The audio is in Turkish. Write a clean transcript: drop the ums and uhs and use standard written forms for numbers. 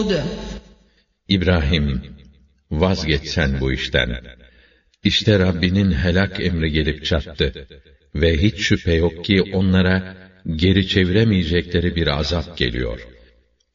ثمود İbrahim, vazgeç sen bu işten. İşte Rabbinin helak emri gelip çattı. Ve hiç şüphe yok ki onlara geri çeviremeyecekleri bir azap geliyor.